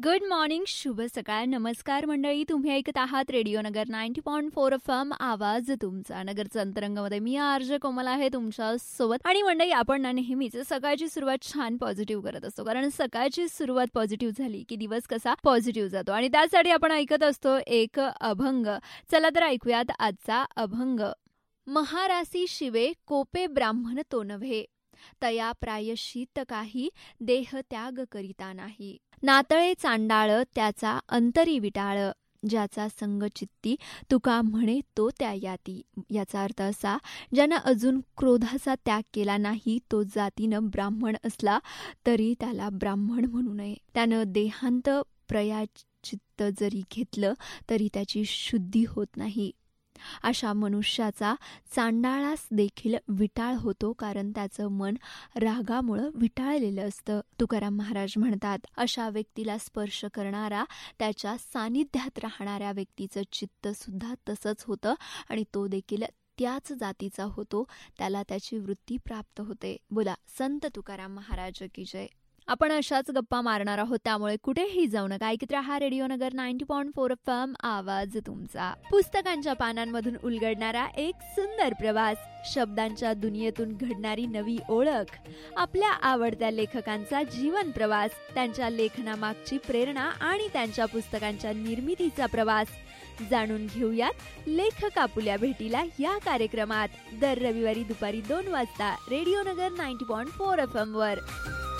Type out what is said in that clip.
Good morning, शुभ सकाळ, नमस्कार मंडळी. तुम्ही ऐकत आहात रेडिओ नगर 90.4 FM. आवाज तुमचा नगरचं अंतरंगामध्ये मी आरजे कोमल आहे तुमच्या सोबत. आणि मंडळी, आपण ना नेहमीच सकाळची सुरुवात छान पॉझिटिव्ह करत असतो, कारण सकाळची सुरुवात पॉझिटिव्ह झाली की दिवस कसा पॉझिटिव्ह जातो. आणि त्यासाठी आपण ऐकत असतो एक अभंग. चला तर ऐकूयात आजचा अभंग. महारासी शिवे कोपे ब्राह्मण तो नव्हे, तया प्रायश्चित काही देह त्याग करिता नाही. नातळे चांडाळ त्याचा अंतरी विटाळ, ज्याचा संगचित्ती तुका म्हणे तो त्या याती. याचा अर्थ असा, ज्यानं अजून क्रोधाचा त्याग केला नाही तो जातीनं ब्राह्मण असला तरी त्याला ब्राह्मण म्हणू नये. त्यानं देहांत प्रायश्चित्त जरी घेतलं तरी त्याची शुद्धी होत नाही. अशा मनुष्याचा चांडाळास देखील विटाळ होतो, कारण त्याचं मन रागामुळं विटाळलेलं असतं. तुकाराम महाराज म्हणतात, अशा व्यक्तीला स्पर्श करणारा, त्याच्या सानिध्यात राहणाऱ्या व्यक्तीचं चित्त सुद्धा तसंच होतं आणि तो देखील त्याच जातीचा होतो. त्याला त्याची वृत्ती प्राप्त होते. बोला संत तुकाराम महाराज की जय. आपण अशाच गप्पा मारणार आहोत, त्यामुळे कुठेही जाऊ नका. ऐकत रहा रेडिओ नगर 90.4 FM. आवाज तुमचा. पुस्तकांच्या पानांमधून उलगडणारा एक सुंदर प्रवास, शब्दांच्या दुनियेतून घडणारी नवी ओळख, आपल्या आवडत्या लेखकांचा जीवन प्रवास, त्यांच्या लेखनामागची प्रेरणा आणि त्यांच्या पुस्तकांच्या निर्मितीचा प्रवास जाणून घेऊयात लेखक आपुल्या भेटीला या कार्यक्रमात. दर रविवारी दुपारी 2 वाजता रेडिओ नगर 90.4 FM वर.